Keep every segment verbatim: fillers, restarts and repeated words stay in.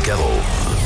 הקרוב.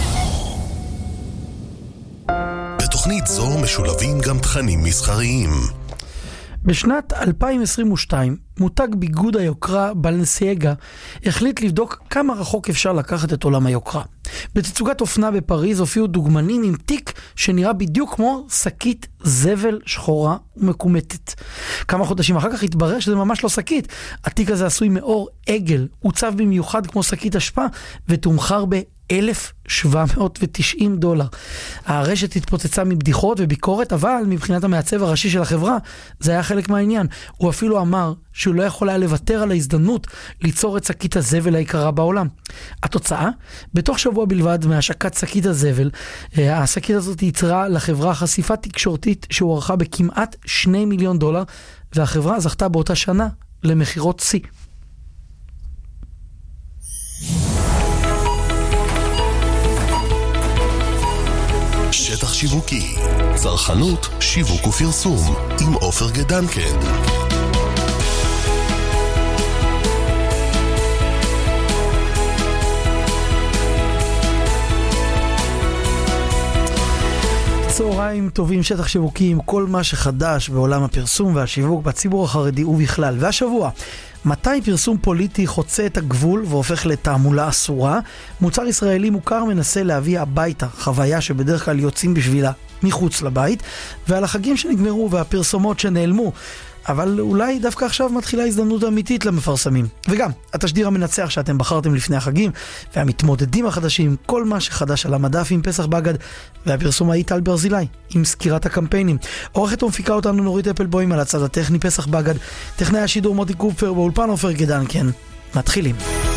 בתוכנית זו משולבים גם תכנים מסחריים. בשנת אלפיים עשרים ושתיים, מותג ביגוד היוקרה בלנסיאגה החליט לבדוק כמה רחוק אפשר לקחת את עולם היוקרה. בתצוגת אופנה בפריז הופיעו דוגמנים עם תיק שנראה בדיוק כמו שקית זבל שחורה ומקומטת. כמה חודשים אחר כך התברר שזה ממש לא שקית. התיק הזה עשוי מאור עגל, עוצב במיוחד כמו שקית אשפה ותומחר ב אלף שבע מאות ותשעים דולר. הרשת התפוצצה מבדיחות וביקורת, אבל מבחינת המעצב הראשי של החברה זה היה חלק מהעניין. הוא אפילו אמר שהוא לא יכול היה לוותר על ההזדמנות ליצור את שקית הזבל היקרה בעולם. התוצאה, בתוך שבוע בלבד מהשקת שקית הזבל, השקית הזאת יצרה לחברה חשיפה תקשורתית שהוערכה בכמעט שני מיליון דולר, והחברה זכתה באותה שנה למחירות שיא. שטח שיווקי, צרכנות, שיווק ופרסום, עם עופר גדנקן. צהריים טובים, שטח שיווקי עם כל מה שחדש בעולם הפרסום והשיווק בציבור החרדי ובכלל. והשבוע, מתי פרסום פוליטי חוצה את הגבול והופך לתעמולה אסורה? מוצר ישראלי מוכר מנסה להביא הביתה חוויה שבדרך כלל יוצאים בשבילה מחוץ לבית, ועל החגים שנגמרו והפרסומות שנעלמו. אבל אולי דווקא עכשיו מתחילה הזדמנות אמיתית למפרסמים. וגם, התשדיר המנצח שאתם בחרתם לפני החגים, והמתמודדים החדשים, כל מה שחדש על המדף עם פסח בגד, והפרסומאי טל ברזילי, עם סקירת הקמפיינים. עורכת ומפיקה אותנו נורית אפלבוים, על הצד הטכני פסח בגד, טכנאי השידור מוטי קופר, באולפן עופר גדנקן. מתחילים.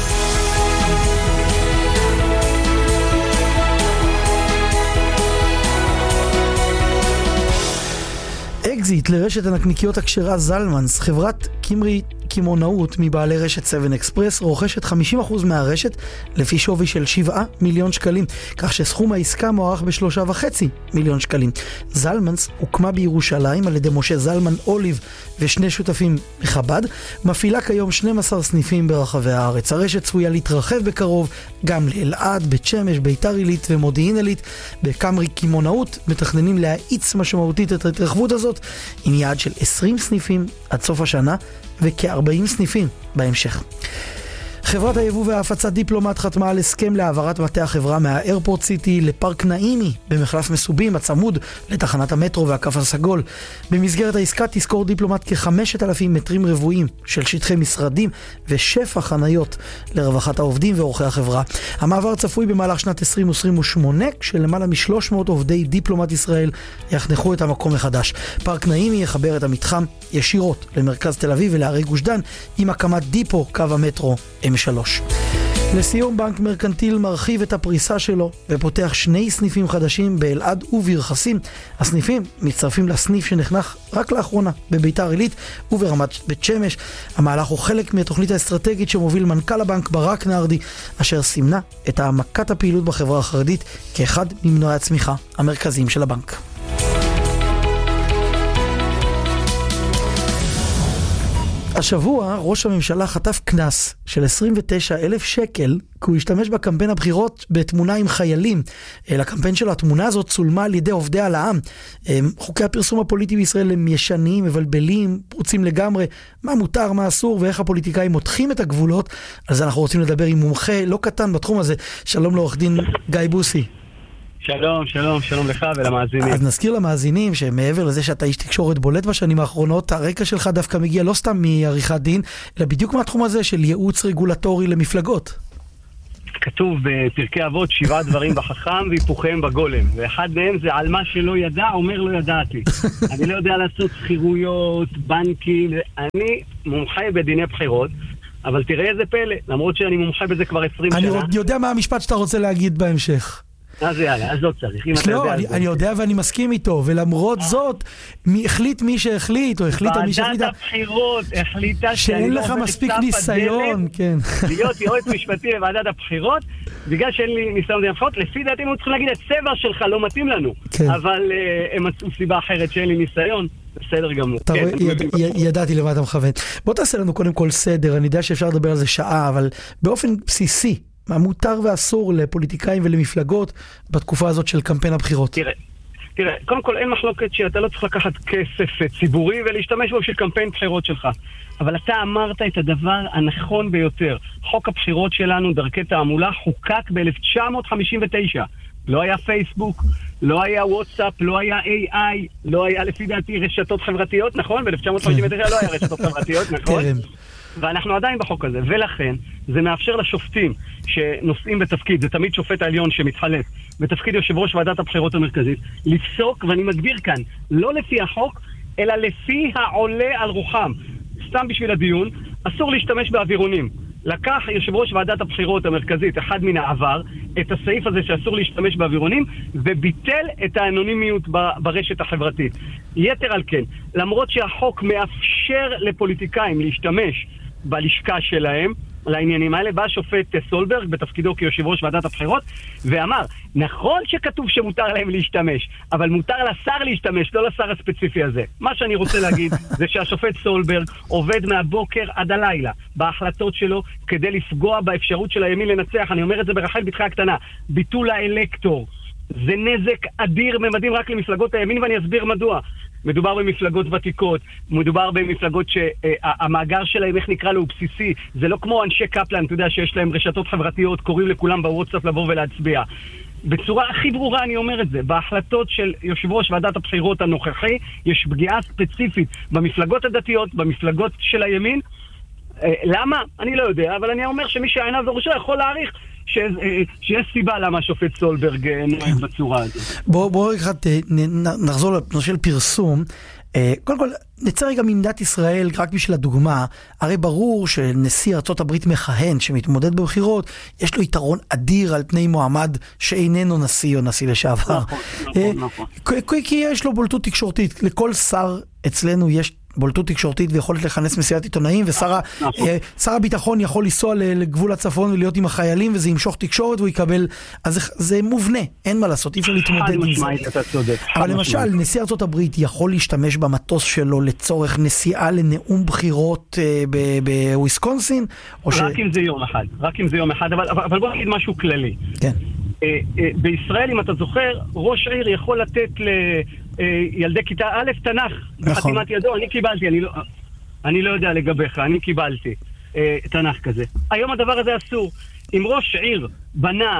אקזיט לרשת הנקניקיות הכשרה זלמנס, חברת קימרי קימונאות מבעלי רשת סבן אקספרס, רוכשת חמישים אחוז מהרשת לפי שווי של שבעה מיליון שקלים, כך שסכום העסקה מוערך בשלושה וחצי מיליון שקלים. זלמנס הוקמה בירושלים על ידי משה זלמן אוליב ושני שותפים מחב"ד, מפעילה כיום שנים עשר סניפים ברחבי הארץ. הרשת צפויה להתרחב בקרוב גם לאלעד, בית שמש, ביתר עילית ומודיעין עילית. בקמרי קימונאות מתכננים להאיץ משמעותית את ההתרחבות הזאת, עם יעד של עשרים סניפים עד סוף השנה וכ-ארבעים סניפים בהמשך. חברת היבוא וההפצה דיפלומט חתמה על הסכם להעברת מטה החברה מהאיירפורט סיטי לפארק נעימי במחלף מסובים הצמוד לתחנת המטרו והקו הסגול. במסגרת העסקה תזכור דיפלומט כ-חמשת אלפים מטרים רבועים של שטחי משרדים ושפע חניות לרווחת העובדים ואורחי החברה. המעבר צפוי במהלך שנת עשרים עשרים ושמונה, כשלמעלה מ-שלוש מאות עובדי דיפלומט ישראל יחנכו את המקום מחדש. פארק נעימי יחבר את המתחם ישירות למרכז תל אביב ולערי גוש דן עם הקמת דיפו קו המטרו אם שלוש. לסיום, בנק מרקנטיל מרחיב את הפריסה שלו ופותח שני סניפים חדשים באלעד ובירחסים. הסניפים מצטרפים לסניף שנחנך רק לאחרונה בביתר עילית וברמת בית שמש. המהלך הוא חלק מהתוכנית האסטרטגית שמוביל מנכ"ל הבנק ברק נרדי, אשר סימנה את העמקת הפעילות בחברה החרדית כאחד ממנועי הצמיחה המרכזיים של הבנק. השבוע ראש הממשלה חטף כנס של עשרים ותשעה אלף שקל, כי הוא השתמש בקמפיין הבחירות בתמונה עם חיילים. לקמפיין שלו התמונה הזאת צולמה על ידי עובדי על העם. חוקי הפרסום הפוליטי בישראל הם ישנים, מבלבלים, פרוצים לגמרי, מה מותר, מה אסור, ואיך הפוליטיקאים מותחים את הגבולות. על זה אנחנו רוצים לדבר עם מומחה לא קטן בתחום הזה. שלום לעורך דין גיא בוסי. שלום, שלום, שלום לך ולמאזינים. אז נזכיר למאזינים שמעבר לזה שאתה איש תקשורת בולט בשנים האחרונות, הרקע שלך דווקא מגיע לא סתם מעריכת דין, אלא בדיוק מהתחום הזה של ייעוץ רגולטורי למפלגות. כתוב בפרקי אבות שבעה דברים בחכם והיפוכיהם בגולם, ואחד מהם זה על מה שלא ידע, אומר לא ידעתי. אני לא יודע לעשות שכירויות, בנקים, אני מומחה בדיני בחירות, אבל תראה איזה פלא, למרות שאני מומחה בזה כבר עשרים שנה. אני יודע מה המשפט שאתה רוצה להגיד בהמשך. אז יאללה, אז לא צריך. לא, אני יודע ואני מסכים איתו, ולמרות זאת, החליט מי שהחליט, או החליטה מי שהחליטה... ועדת הבחירות החליטה שאין לך מספיק ניסיון, כן. להיות יועץ משפטי לוועדת הבחירות, בגלל שאין לי ניסיון לוועדת הבחירות, לפי דעתי הם צריכים להגיד, הצבע שלך לא מתאים לנו, אבל הם מצאו סיבה אחרת שאין לי ניסיון, בסדר גמור. ידעתי למה אתה מכוון. בוא תעשה לנו קודם כל סדר, אני יודע שאפשר לדבר על זה שעה, אבל באופן בסיסי, מה מותר ואסור לפוליטיקאים ולמפלגות בתקופה הזאת של קמפיין הבחירות? תראה, תראה, קודם כל אין מחלוקת שאתה לא צריך לקחת כסף ציבורי ולהשתמש בו של קמפיין בחירות שלך. אבל אתה אמרת את הדבר הנכון ביותר. חוק הבחירות שלנו, דרכי תעמולה, חוקק ב-אלף תשע מאות חמישים ותשע. לא היה פייסבוק, לא היה וואטסאפ, לא היה איי איי, לא היה לפי דעתי רשתות חברתיות, נכון? ב-אלף תשע מאות חמישים ותשע לא היה רשתות חברתיות, נכון? ואנחנו עדיין בחוק הזה, ולכן זה מאפשר לשופטים שנושאים בתפקיד, זה תמיד שופט העליון שמתחלף, בתפקיד יושב ראש ועדת הבחירות המרכזית, לפסוק, ואני מגדיר כאן, לא לפי החוק, אלא לפי העולה על רוחם. סתם בשביל הדיון, אסור להשתמש באווירונים. לקח יושב ראש ועדת הבחירות המרכזית, אחד מן העבר, את הסעיף הזה שאסור להשתמש באווירונים, וביטל את האנונימיות ברשת החברתית. יתר על כן, למרות שהחוק מאפשר לפוליטיקאים להשתמש בלשכה שלהם, לעניינים האלה, בא שופט סולברג בתפקידו כיושב ראש ועדת הבחירות, ואמר, נכון שכתוב שמותר להם להשתמש, אבל מותר לשר להשתמש, לא לשר הספציפי הזה. מה שאני רוצה להגיד, זה שהשופט סולברג עובד מהבוקר עד הלילה, בהחלטות שלו, כדי לפגוע באפשרות של הימין לנצח. אני אומר את זה ברחל בתך הקטנה, ביטול האלקטור. זה נזק אדיר ממדים רק למפלגות הימין, ואני אסביר מדוע. מדובר במפלגות ותיקות, מדובר במפלגות שהמאגר שלהם, איך נקרא לו, הוא בסיסי. זה לא כמו אנשי קפלן, אתה יודע, שיש להם רשתות חברתיות, קוראים לכולם בוואטסאפ לבוא ולהצביע. בצורה הכי ברורה אני אומר את זה, בהחלטות של יושב ראש ועדת הבחירות הנוכחי, יש פגיעה ספציפית במפלגות הדתיות, במפלגות של הימין. למה? אני לא יודע, אבל אני אומר שמי שעיניו בראשו יכול להעריך שיש סיבה למה השופט סולברג נוהג בצורה הזאת. בואו נחזור לנושא של פרסום. קודם כל, נצא רגע מעמדת ישראל, רק בשביל הדוגמה, הרי ברור שנשיא ארצות הברית מכהן, שמתמודד בבחירות, יש לו יתרון אדיר על פני מועמד שאיננו נשיא או נשיא לשעבר. נכון, נכון, נכון. כי יש לו בולטות תקשורתית, לכל שר אצלנו יש בולטות תקשורתית ויכולת לכנס מסיעת עיתונאים, ושר הביטחון יכול לנסוע לגבול הצפון ולהיות עם החיילים, וזה ימשוך תקשורת והוא יקבל, אז זה מובנה, אין מה לעשות, אי אפשר להתמודד עם זה. אבל למשל, נשיא ארצות הברית יכול להשתמש במטוס שלו לצורך נסיעה לנאום בחירות בוויסקונסין? רק אם זה יום אחד, רק אם זה יום אחד, אבל בוא נגיד משהו כללי. כן. בישראל, אם אתה זוכר, ראש עיר יכול לתת לילדי כיתה א' תנ"ך בחתימת ידו. אני קיבלתי, אני לא, אני לא יודע לגביך, אני קיבלתי תנ"ך כזה. היום הדבר הזה אסור. אם ראש עיר בנה,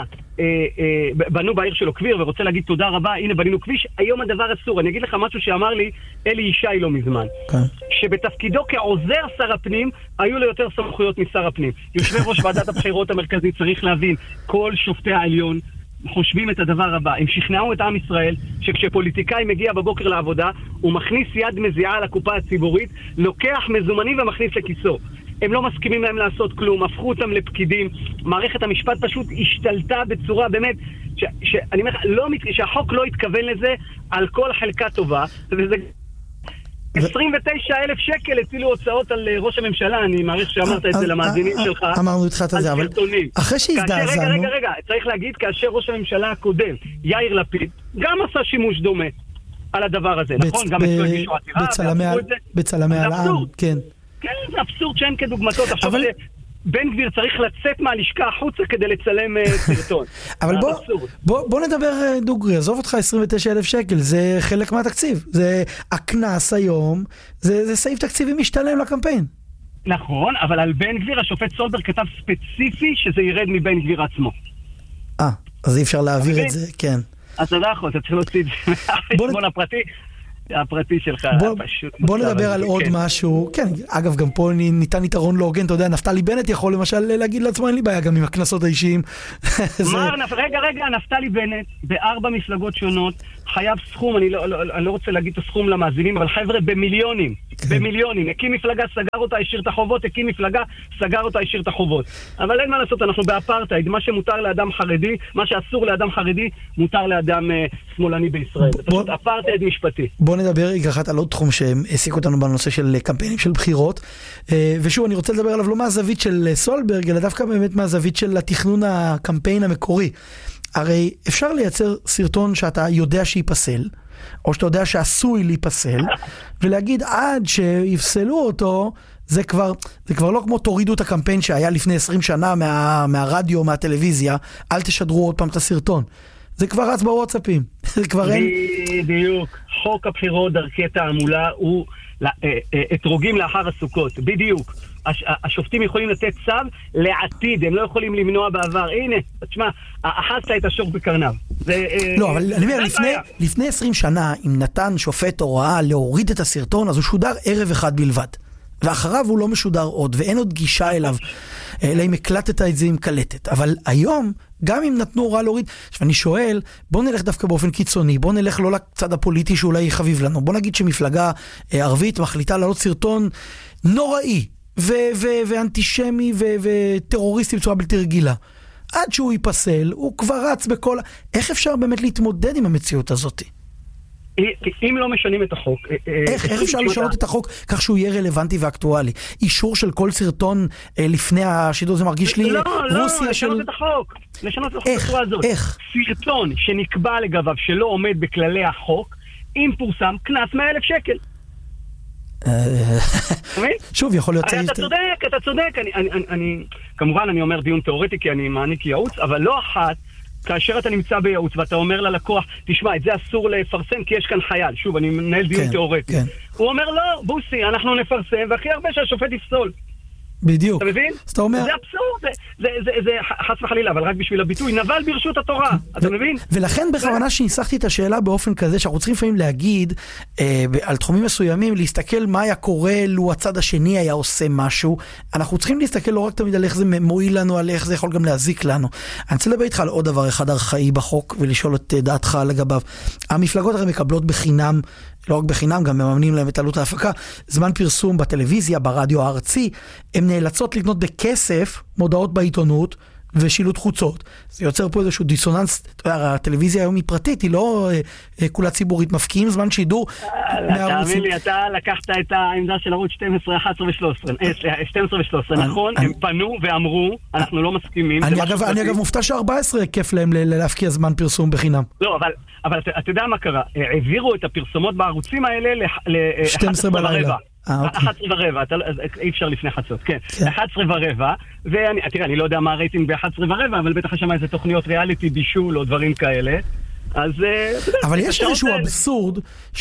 בנו בעיר שלו כביר ורוצה להגיד תודה רבה, הנה בנינו כביש, היום הדבר אסור. אני אגיד לך משהו שאמר לי אלי ישי לא מזמן. שבתפקידו כעוזר שר הפנים, היו לו יותר סמכויות משר הפנים. יושבי ראש ועדת הבחירות המרכזית, צריך להבין, כל שופטי העליון חושבים את הדבר הבא. הם שכנעו את עם ישראל שכשפוליטיקאי מגיע בבוקר לעבודה, הוא מכניס יד מזיעה לקופה הציבורית, לוקח מזומנים ומכניס לכיסו. הם לא מסכימים להם לעשות כלום, הפכו אותם לפקידים. מערכת המשפט פשוט השתלטה בצורה באמת, ש, ש, אני אומר, לא, שהחוק לא התכוון לזה על כל חלקה טובה, וזה עשרים ותשעה אלף שקל הצילו הוצאות על ראש הממשלה, אני מעריך שאמרת את זה למאזינים שלך. אמרנו איתך את זה, אבל אחרי שהזדעזענו... רגע, רגע, רגע, צריך להגיד, כאשר ראש הממשלה הקודם, יאיר לפיד, גם עשה שימוש דומה על הדבר הזה, נכון? גם אצלו הגישו עתירה, בצלמי על העם, כן. כן, זה אבסורד שאין כדוגמתו, תחשוב שבן גביר צריך לצאת מהלשכה החוצה כדי לצלם סרטון. אבל בוא, בוא, בוא נדבר דוגרי, עזוב אותך עשרים ותשעה אלף שקל, זה חלק מהתקציב, זה הכנס היום, זה, זה סעיף תקציבי משתלם לקמפיין. נכון, אבל על בן גביר השופט סולברג כתב ספציפי שזה ירד מבן גביר עצמו. אה, אז אי אפשר להעביר את זה, כן. אז אתה יכול, אתה צריך להוציא את זה מהחשבון הפרטי. הפרטי שלך. בוא, בוא נדבר על עוד משהו, כן, אגב גם פה ניתן יתרון לא הוגן, אתה יודע, נפתלי בנט יכול למשל להגיד לעצמו, אין לי בעיה גם עם הכנסות האישיים. רגע, רגע, נפתלי בנט בארבע מפלגות שונות, חייב סכום, אני לא, לא, אני לא רוצה להגיד את הסכום למאזינים, אבל חבר'ה במיליונים, במיליונים, הקים מפלגה, סגר אותה, השאיר את החובות, הקים מפלגה, סגר אותה, השאיר את החובות. אבל אין מה לעשות, אנחנו באפרטהייד, מה שמותר לאדם חרדי, מה שאסור לאדם חרדי, מותר לאדם uh, שמאלני בישראל. זה פשוט אפרטהייד משפטי. בוא נדבר רגע אחת על עוד תחום שהעסיק אותנו בנושא של קמפיינים של בחירות, ושוב אני רוצה לדבר עליו לא מהזווית של סולברג, אלא דווקא באמת מהזווית של התכנון הקמפיין המקורי. הרי אפשר לייצר סרטון שאתה יודע שיפסל, או שאתה יודע שעשוי להיפסל, ולהגיד עד שיפסלו אותו, זה כבר, זה כבר לא כמו תורידו את הקמפיין שהיה לפני עשרים שנה מה, מהרדיו, מהטלוויזיה, אל תשדרו עוד פעם את הסרטון. זה כבר רץ בוואטסאפים. זה כבר אין... בדיוק. חוק הבחירות, דרכי תעמולה, הוא אתרוגים לאחר הסוכות. בדיוק. השופטים יכולים לתת צו לעתיד, הם לא יכולים למנוע בעבר. הנה, תשמע, אחזת את השור בקרנב. לא, אבל אני אומר, לפני עשרים שנה, אם נתן שופט הוראה להוריד את הסרטון, אז הוא שודר ערב אחד בלבד. ואחריו הוא לא משודר עוד, ואין עוד גישה אליו, אלא אם הקלטת את זה עם קלטת. אבל היום, גם אם נתנו הוראה להוריד, אני שואל, בוא נלך דווקא באופן קיצוני, בוא נלך לא לצד הפוליטי שאולי יחביב לנו, בוא נגיד שמפלגה ערבית מחליטה לעלות סרטון נוראי, ו- ו- ואנטישמי ו- וטרוריסטי בצורה בלתי רגילה. עד שהוא ייפסל, הוא כבר רץ בכל... איך אפשר באמת להתמודד עם המציאות הזאת? אם לא משנים את החוק... איך, איך אפשר לשנות את החוק כך שהוא יהיה רלוונטי ואקטואלי? אישור של כל סרטון לפני השידור, זה מרגיש לי... לא, לא, לשנות של... את החוק. לשנות את החוק איך, בצורה הזאת. איך? סרטון שנקבע לגביו שלא עומד בכללי החוק, אם פורסם, קנס מאה אלף שקל. שוב, יכול להיות... אתה צודק, אתה צודק. כמובן, אני אומר דיון תיאורטי, כי אני מעניק ייעוץ, אבל לא אחת, כאשר אתה נמצא בייעוץ ואתה אומר ללקוח, תשמע, את זה אסור לפרסם כי יש כאן חייל. שוב, אני מנהל דיון תיאורטי. הוא אומר, לא, בוסי, אנחנו נפרסם, והכי הרבה שהשופט יפסול. בדיוק. אתה מבין? אז אתה אומר... זה אבסורד, זה, זה, זה, זה חס וחלילה, אבל רק בשביל הביטוי, נבל ברשות התורה, אתה מבין? ולכן בכוונה שניסחתי את השאלה באופן כזה, שאנחנו צריכים לפעמים להגיד, אה, על תחומים מסוימים, להסתכל מה היה קורה לו הצד השני היה עושה משהו, אנחנו צריכים להסתכל לא רק תמיד על איך זה מועיל לנו, על איך זה יכול גם להזיק לנו. אני רוצה לדבר איתך על עוד דבר אחד ארכאי בחוק, ולשאול את דעתך לגביו. המפלגות הרי מקבלות בחינם, לא רק בחינם, גם מממנים להם את עלות ההפקה, זמן פרסום בטלוויזיה, ברדיו הארצי, הם נאלצות לקנות בכסף מודעות בעיתונות ושילוט חוצות. זה יוצר פה איזשהו דיסוננס, הטלוויזיה היום היא פרטית, היא לא כולה ציבורית, מפקיעים זמן שידור תאמין לי, אתה לקחת את העמדה של ערוץ שתים עשרה, אחת עשרה ושלוש עשרה, נכון? הם פנו ואמרו, אנחנו לא מסכימים. אני אגב מופתע ש-ארבע עשרה כיף להם להפקיע זמן פרסום בחינם. לא, אבל אתה יודע מה קרה? העבירו את הפרסומות בערוצים האלה ל-שתים עשרה בלילה. אחת עשרה ורבע, אי אפשר לפני חצות, כן. אחת עשרה ורבע, ותראה, אני לא יודע מה הרייטינג ב-אחת עשרה ורבע, אבל בטח יש שם איזה תוכניות ריאליטי, בישול או דברים כאלה. אז... אבל יש איזשהו אבסורד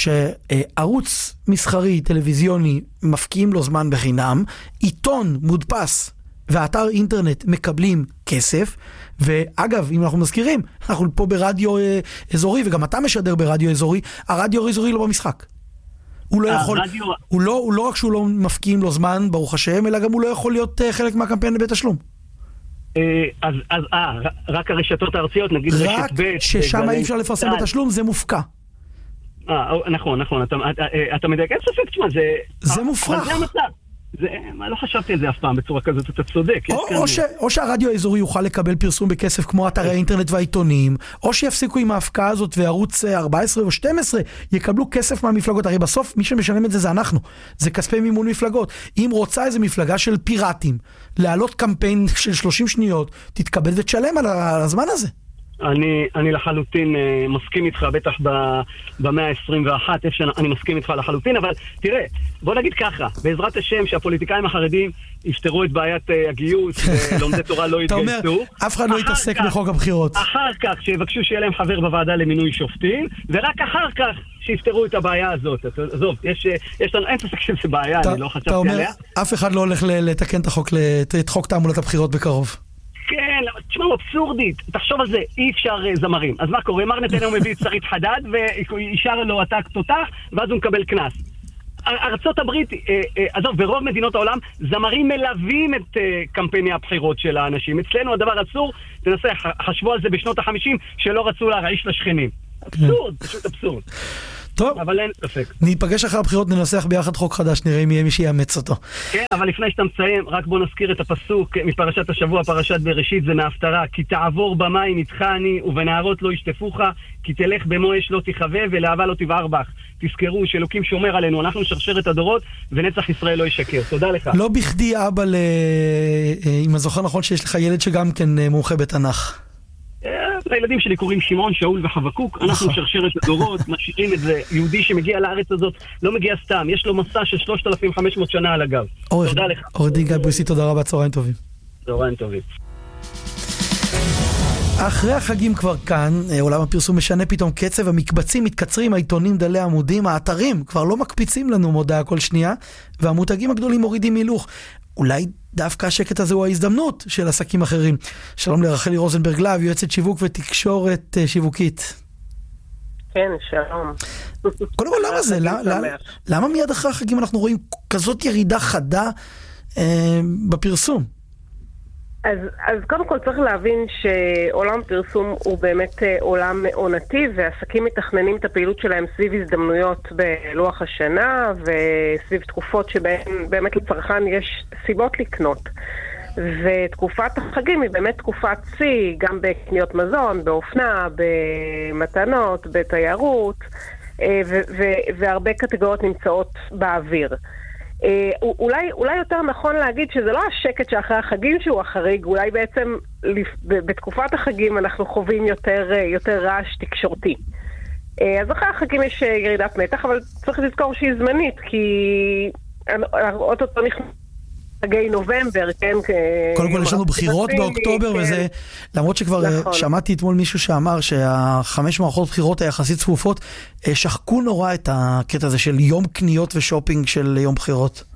שערוץ מסחרי, טלוויזיוני, מפקיעים לו זמן בחינם, עיתון מודפס ואתר אינטרנט מקבלים כסף, ואגב, אם אנחנו מזכירים, אנחנו פה ברדיו אזורי, וגם אתה משדר ברדיו אזורי, הרדיו האזורי לא במשחק. הוא לא יכול, הוא לא, הוא לא רק שהוא לא מפקיעים לו זמן, ברוך השם, אלא גם הוא לא יכול להיות חלק מהקמפיין לבית השלום. אז, אז, אה, רק הרשתות הארציות, נגיד רק ששם אי אפשר לפרסם בתשלום, זה מופקע. אה, נכון, נכון, אתה, אתה מדייק, אין ספק, תשמע, זה... זה מופרך. זה המצב. זה, לא חשבתי על זה אף פעם בצורה כזאת, אתה צודק. או, או, ש, או שהרדיו האזורי יוכל לקבל פרסום בכסף כמו אתרי האינטרנט והעיתונים, או שיפסיקו עם ההפקעה הזאת וערוץ ארבע עשרה או שתים עשרה יקבלו כסף מהמפלגות. הרי בסוף מי שמשלם את זה זה אנחנו, זה כספי מימון מפלגות. אם רוצה איזו מפלגה של פיראטים להעלות קמפיין של שלושים שניות, תתכבד ותשלם על הזמן הזה. אני, אני לחלוטין uh, מסכים איתך, בטח במאה ה-עשרים ואחת, אני מסכים איתך לחלוטין, אבל תראה, בוא נגיד ככה, בעזרת השם שהפוליטיקאים החרדים יפתרו את בעיית uh, הגיוס, ולומדי תורה לא יתגייסו. אתה אומר, אף אחד לא יתעסק בחוק הבחירות. אחר כך שיבקשו שיהיה להם חבר בוועדה למינוי שופטים, ורק אחר כך שיפתרו את הבעיה הזאת. עזוב, יש, יש לנו, אין ספק שזה בעיה, אני לא חשבתי עליה. אתה אומר, אף אחד לא הולך לתקן את החוק, את חוק תעמולת הבחירות בקרוב. כן, תשמע, אבסורדית, תחשוב על זה, אי אפשר זמרים. אז מה קורה? מר נתניהו מביא את שרית חדד, וישר לו עתק תותח, ואז הוא מקבל קנס. ארצות הברית, עזוב, ברוב מדינות העולם, זמרים מלווים את קמפייני הבחירות של האנשים. אצלנו הדבר אסור, תנסה, חשבו על זה בשנות ה-חמישים, שלא רצו להרעיש לשכנים. אבסורד, פשוט אבסורד. טוב, אבל אין ספק. ניפגש אחרי הבחירות, ננסח ביחד חוק חדש, נראה אם יהיה מי שיאמץ אותו. כן, אבל לפני שאתה מסיים, רק בוא נזכיר את הפסוק מפרשת השבוע, פרשת בראשית, זה מההפטרה, כי תעבור במים איתך אני, ובנהרות לא ישטפוך, כי תלך במו אש לא תחווה, ולאהבה לא תבער בך. תזכרו שאלוקים שומר עלינו, אנחנו נשרשר את הדורות, ונצח ישראל לא ישקר. תודה לך. לא בכדי אבא, אם הזוכר נכון שיש לך ילד שגם כן מומחה בתנ"ך. לילדים שלי קוראים שמעון, שאול וחבקוק, אנחנו שרשרת הדורות, משאירים את זה, יהודי שמגיע לארץ הזאת, לא מגיע סתם, יש לו מסע של שלושת אלפים וחמש מאות שנה על הגב. תודה לך. עורך דין גיא בריסי, תודה רבה, צהריים טובים. צהריים טובים. אחרי החגים כבר כאן, עולם הפרסום משנה פתאום קצב, המקבצים מתקצרים, העיתונים דלי עמודים, האתרים כבר לא מקפיצים לנו מודעה כל שנייה, והמותגים הגדולים מורידים הילוך. אולי דווקא השקט הזה הוא ההזדמנות של עסקים אחרים. שלום לרחלי רוזנברג להב, יועצת שיווק ותקשורת שיווקית. כן, שלום. קודם כל, למה זה? למה מיד אחרי החגים אנחנו רואים כזאת ירידה חדה בפרסום? אז, אז קודם כל צריך להבין שעולם פרסום הוא באמת עולם עונתי, ועסקים מתכננים את הפעילות שלהם סביב הזדמנויות בלוח השנה, וסביב תקופות שבהן באמת לצרכן יש סיבות לקנות. ותקופת החגים היא באמת תקופת צי, גם בקניות מזון, באופנה, במתנות, בתיירות, ו- ו- והרבה קטגוריות נמצאות באוויר. אולי, אולי יותר נכון להגיד שזה לא השקט שאחרי החגים שהוא החריג, אולי בעצם בתקופת החגים אנחנו חווים יותר, יותר רעש תקשורתי. אז אחרי החגים יש ירידת מתח, אבל צריך לזכור שהיא זמנית, כי אותו נכנס חגי נובמבר, כן? קודם כל יש לנו בחירות באוקטובר, וזה, למרות שכבר שמעתי אתמול מישהו שאמר שהחמש מערכות בחירות היחסית צפופות, שחקו נורא את הקטע הזה של יום קניות ושופינג של יום בחירות.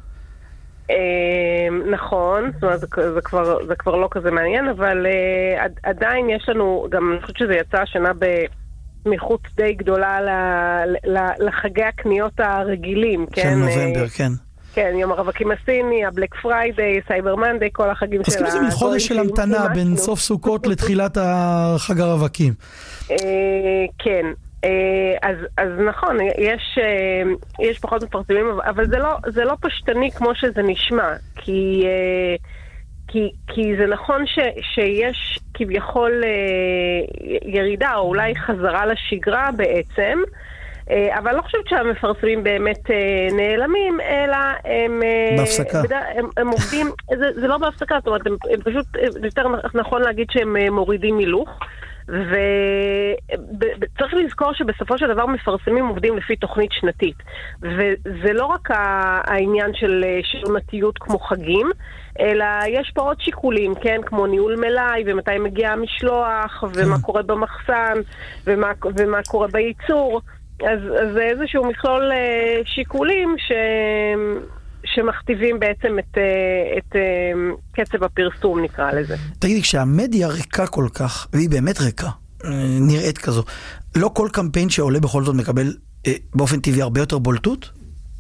נכון, זאת אומרת, זה כבר, זה כבר לא כזה מעניין, אבל עדיין יש לנו, גם אני חושבת שזה יצא השנה במחוץ די גדולה לחגי הקניות הרגילים, כן? של נובמבר, כן. כן, יום הרווקים הסיני, הבלק פריידיי, סייבר מנדיי, כל החגים של... אז כאילו זה מין חודש של המתנה בין סוף סוכות לתחילת החג הרווקים. כן, אז נכון, יש פחות מפרסמים, אבל זה לא פשטני כמו שזה נשמע, כי זה נכון שיש כביכול ירידה, או אולי חזרה לשגרה בעצם, אבל לא חושבת שהמפרסמים באמת נעלמים, אלא הם... בהפסקה. הם, הם עובדים, זה, זה לא בהפסקה, זאת אומרת, הם, הם פשוט, יותר נכון להגיד שהם מורידים הילוך, וצריך לזכור שבסופו של דבר מפרסמים עובדים לפי תוכנית שנתית, וזה לא רק העניין של שעונתיות כמו חגים, אלא יש פה עוד שיקולים, כן, כמו ניהול מלאי, ומתי מגיע המשלוח, ומה קורה במחסן, ומה, ומה קורה בייצור, אז, אז זה איזשהו מכלול uh, שיקולים ש... שמכתיבים בעצם את, uh, את uh, קצב הפרסום, נקרא לזה. תגידי, כשהמדיה ריקה כל כך, והיא באמת ריקה, נראית כזו, לא כל קמפיין שעולה בכל זאת מקבל uh, באופן טבעי הרבה יותר בולטות?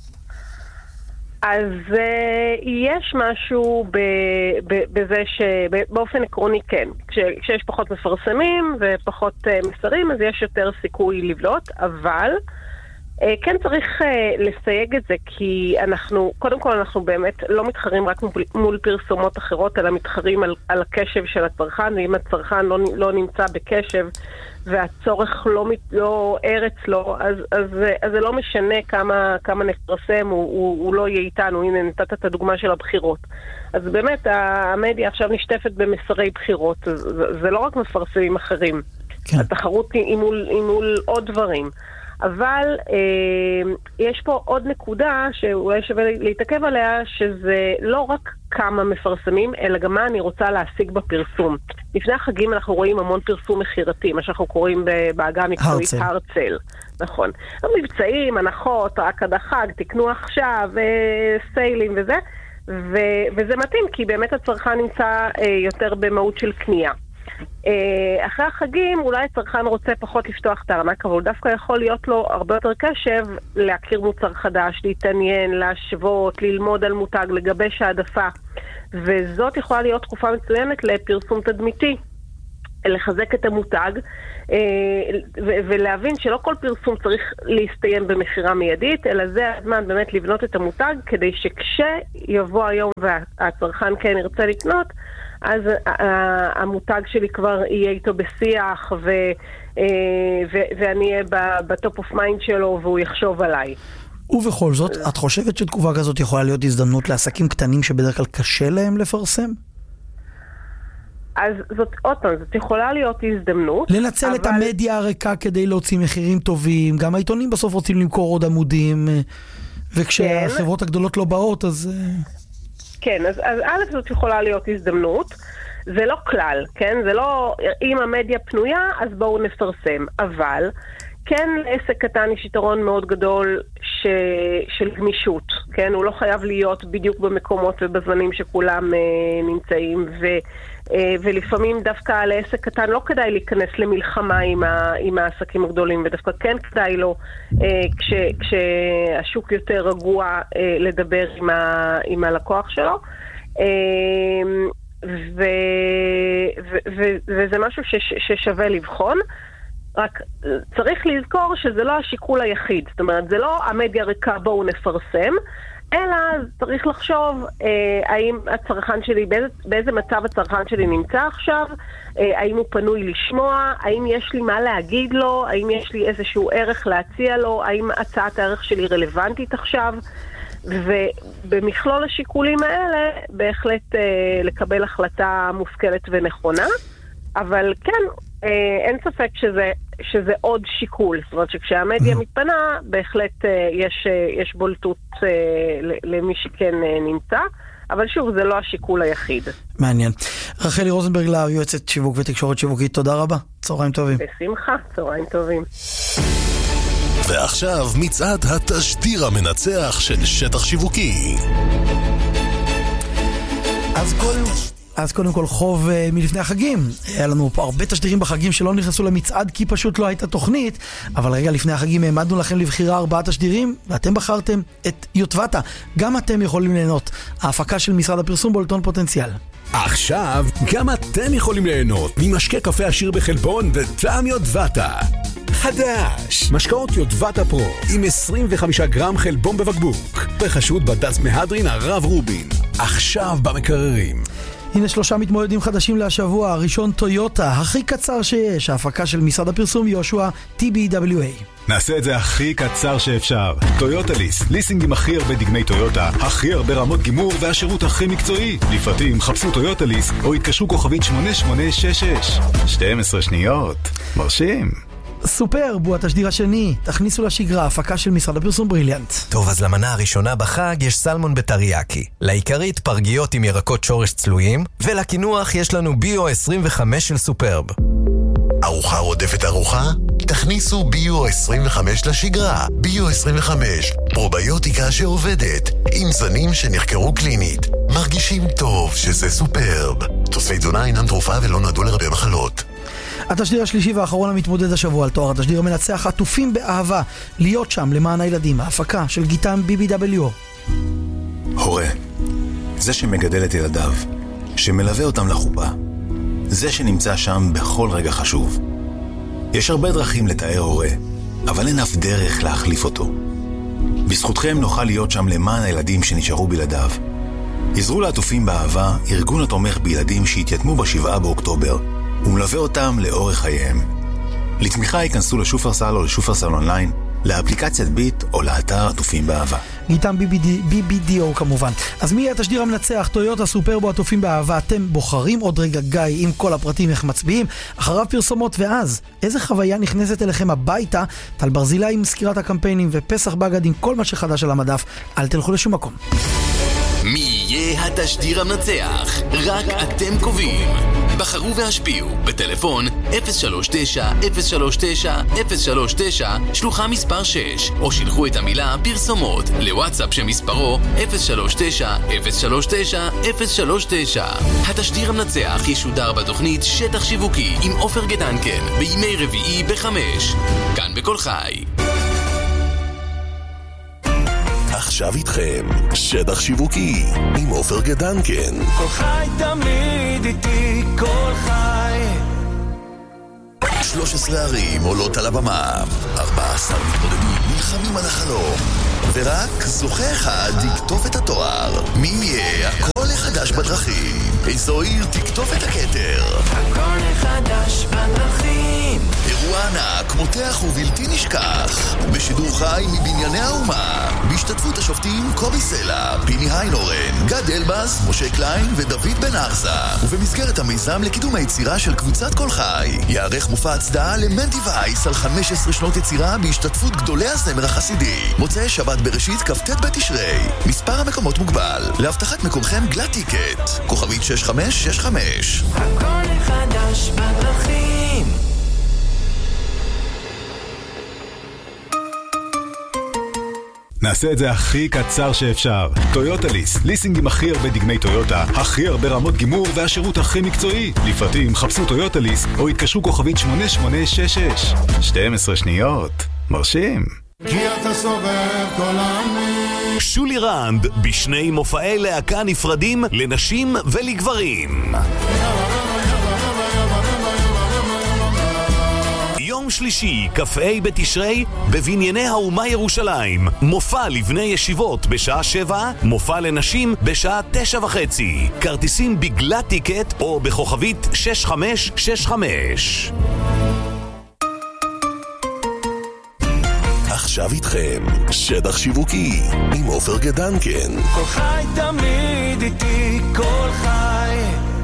אז uh, יש משהו ב, ב, בזה שבאופן עקרוני כן. כש, כשיש פחות מפרסמים ופחות uh, מסרים, אז יש יותר סיכוי לבלוט, אבל uh, כן צריך uh, לסייג את זה, כי אנחנו, קודם כל אנחנו באמת לא מתחרים רק מול, מול פרסומות אחרות, אלא מתחרים על, על הקשב של הצרכן, ואם הצרכן לא, לא נמצא בקשב, והצורך לא, לא ארץ לו, אז, אז, אז זה לא משנה כמה, כמה נפרסם, הוא, הוא, הוא לא יהיה איתנו. הנה, נתת את הדוגמה של הבחירות. אז באמת, המדיה עכשיו נשטפת במסרי בחירות. זה, זה לא רק מפרסמים אחרים. כן. התחרות היא מול, היא מול עוד דברים. אבל אה, יש פה עוד נקודה שאולי שווה להתעכב עליה, שזה לא רק כמה מפרסמים, אלא גם מה אני רוצה להשיג בפרסום. לפני החגים אנחנו רואים המון פרסום מחירתי, מה שאנחנו קוראים בעגה המקצועית הרצל. נכון. מבצעים, הנחות, רק עד החג, תקנו עכשיו, סיילים וזה, ו- וזה מתאים, כי באמת הצרכן נמצא יותר במהות של קנייה. אחרי החגים אולי הצרכן רוצה פחות לפתוח את הארנק, אבל הוא דווקא יכול להיות לו הרבה יותר קשב להכיר מוצר חדש, להתעניין, להשוות, ללמוד על מותג, לגבש העדפה, וזאת יכולה להיות תקופה מצוינת לפרסום תדמיתי, לחזק את המותג ולהבין שלא כל פרסום צריך להסתיים במחירה מיידית, אלא זה הזמן באמת לבנות את המותג, כדי שכשיבוא היום והצרכן כן ירצה לקנות, אז המותג שלי כבר יהיה איתו בשיח, ו, ו, ואני אהיה בטופ אוף מיינד שלו, והוא יחשוב עליי. ובכל זאת, את חושבת שתקופה כזאת יכולה להיות הזדמנות לעסקים קטנים שבדרך כלל קשה להם לפרסם? אז זאת, עוד פעם, זאת יכולה להיות הזדמנות. לנצל אבל... את המדיה הריקה כדי להוציא מחירים טובים, גם העיתונים בסוף רוצים למכור עוד עמודים, וכשהחברות כן. הגדולות לא באות, אז... כן, אז, אז א' זאת יכולה להיות הזדמנות, זה לא כלל, כן? זה לא, אם המדיה פנויה, אז בואו נפרסם, אבל... כן, לעסק קטן יש יתרון מאוד גדול ש... של גמישות, כן? הוא לא חייב להיות בדיוק במקומות ובזמנים שכולם אה, נמצאים, ו... אה, ולפעמים דווקא לעסק קטן לא כדאי להיכנס למלחמה עם, ה... עם העסקים הגדולים, ודווקא כן כדאי לו, אה, כש... כשהשוק יותר רגוע, אה, לדבר עם, ה... עם הלקוח שלו. אה, ו... ו... ו... וזה משהו ש... ששווה לבחון. רק צריך לזכור שזה לא השיקול היחיד, זאת אומרת, זה לא המדיה ריקה בואו נפרסם, אלא צריך לחשוב אה, האם הצרכן שלי, באיזה, באיזה מצב הצרכן שלי נמצא עכשיו, אה, האם הוא פנוי לשמוע, האם יש לי מה להגיד לו, האם יש לי איזשהו ערך להציע לו, האם הצעת הערך שלי רלוונטית עכשיו, ובמכלול השיקולים האלה בהחלט אה, לקבל החלטה מושכלת ונכונה, אבל כן, אה, אין ספק שזה, שזה עוד שיקול. זאת אומרת שכשהמדיה מתפנה, בהחלט אה, יש, אה, יש בולטות אה, למי שכן אה, נמצא, אבל שוב, זה לא השיקול היחיד. מעניין. רחלי רוזנברג, יועצת שיווק ותקשורת שיווקית, תודה רבה. צהריים טובים. בשמחה, צהריים טובים. ועכשיו מצעד התשדיר המנצח של שטח שיווקי. אז קודם... אז קודם כל חוב uh, מלפני החגים. היה לנו פה הרבה תשדירים בחגים שלא נכנסו למצעד כי פשוט לא הייתה תוכנית, אבל רגע לפני החגים העמדנו לכם לבחירה ארבעה תשדירים, ואתם בחרתם את יוטבתה. גם אתם יכולים ליהנות. ההפקה של משרד הפרסום בולטון פוטנציאל. עכשיו גם אתם יכולים ליהנות ממשקה קפה עשיר בחלבון בטעם יוטבתה. חדש! משקאות יוטבתה פרו עם עשרים וחמישה גרם חלבון בבקבוק. בחשוד בדס מהדרין הרב רובין. עכשיו במקררים. הנה שלושה מתמודדים חדשים להשבוע. הראשון טויוטה, הכי קצר שיש, ההפקה של משרד הפרסום יהושע טי בי דאבליו איי. נעשה את זה הכי קצר שאפשר. טויוטה ליס, ליסינג עם הכי הרבה דגמי טויוטה, הכי הרבה רמות גימור והשירות הכי מקצועי. לפרטים חפשו טויוטה ליס או התקשרו כוכבית שמונה שמונה שש שש. שתים עשרה שניות. מרשים. סופרב הוא התשדיר השני, תכניסו לשגרה, הפקה של משרד הפרסום בריליאנט. טוב, אז למנה הראשונה בחג יש סלמון בטריאקי, לעיקרית פרגיות עם ירקות שורש צלויים, ולקינוח יש לנו ביו עשרים וחמש של סופרב. ארוחה רודפת ארוחה? תכניסו ביו עשרים וחמש לשגרה. ביו עשרים וחמש, פרוביוטיקה שעובדת, עם זנים שנחקרו קלינית. מרגישים טוב שזה סופרב. תוספי תזונה אינם תרופה ולא נועדו לרפא מחלות. התשדיר השלישי והאחרון המתמודד השבוע על תואר התשדיר המנצח, עטופים באהבה, להיות שם למען הילדים, ההפקה של גיטם בי בי דאבליו. הורה, זה שמגדל את ילדיו, שמלווה אותם לחופה, זה שנמצא שם בכל רגע חשוב. יש הרבה דרכים לתאר הורה, אבל אין אף דרך להחליף אותו. בזכותכם נוכל להיות שם למען הילדים שנשארו בלעדיו. עזרו לעטופים באהבה, ארגון התומך בילדים שהתייתמו בשבעה באוקטובר, ומלווה אותם לאורך חייהם. לתמיכה ייכנסו לשופרסל או לשופרסל אונליין, לאפליקציית ביט או לאתר עטופים באהבה. גיטם בי בי די או כמובן. אז מי יהיה התשדיר המנצח? טויוטה סופרבו עטופים באהבה. אתם בוחרים. עוד רגע גיא עם כל הפרטים איך מצביעים. אחריו פרסומות, ואז איזה חוויה נכנסת אליכם הביתה? טל ברזילי עם סקירת הקמפיינים ופסח בגד עם כל מה שחדש על המדף. אל תלכו לשום מקום. מי יהיה התשדיר המנצח? רק אתם קובעים. בחרו והשפיעו בטלפון אפס שלוש תשע אפס שלוש תשע אפס שלוש תשע שלוחה מספר שש, או שילחו את המילה פרסומות לוואטסאפ שמספרו אפס שלוש תשע אפס שלוש תשע אפס שלוש תשע. התשדיר המנצח ישודר בתוכנית שטח שיווקי עם עופר גדנקן בימי רביעי בחמש, כאן בכל חי. עכשיו איתכם שטח שיווקי עם עופר גדנקן. כל חי תמיד איתי, כל חי. שלוש עשרה ערים עולות על הבמה, ארבעה עשר מתמודדים נלחמים על החלום, ורק זוכה אחד יקטוף את התואר. מי יהיה הכל החדש בדרכים? איזו עיר תקטוף את הכתר? הכל החדש בדרכים. אירוע ענק, מותח ובלתי נשכח. בשידור חי מבנייני האומה. בהשתתפות השופטים קובי סלע, פיני היינורן, גד אלבאס, משה קליין ודוד בן ארזה. ובמסגרת המיזם לקידום היצירה של קבוצת כל חי, יערך מופע הצדעה למנדי וייס על חמש עשרה שנות יצירה בהשתתפות גדולי הזמר החסידי. מוצאי שבת בראשית כ"ט בתשרי. מספר המקומות מוגבל. להבטחת מקומכם גלת טיקט. כוכבית שש חמש שש חמש. הכל חדש בדרכים. נעשה את זה הכי קצר שאפשר. טויוטה ליס, ליסינג עם הכי הרבה דגמי טויוטה, הכי הרבה רמות גימור והשירות הכי מקצועי. לפרטים חפשו טויוטה ליס או התקשרו כוכבית שמונה שמונה שש שש. שתים עשרה שניות. מרשים. כי אתה סובב כל העמים. שולי רנד בשני מופעי להקה נפרדים לנשים ולגברים. יום שלישי, כ"ה בתשרי, בבנייני האומה ירושלים. מופע לבני ישיבות בשעה שבע, מופע לנשים בשעה תשע וחצי. כרטיסים בגלת טיקט או בכוכבית שש חמש שש חמש. עכשיו איתכם, שטח שיווקי, עם עופר גדנקן. כל חי תמיד איתי, כל חי.